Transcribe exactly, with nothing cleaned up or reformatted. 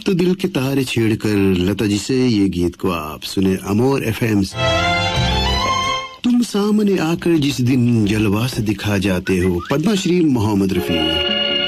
तो दिल के तारे छेड़कर लता जी से ये गीत को आप सुने अमोर एफएम। तुम सामने आकर जिस दिन जलवा से दिखा जाते हो, पद्मश्री मोहम्मद रफी।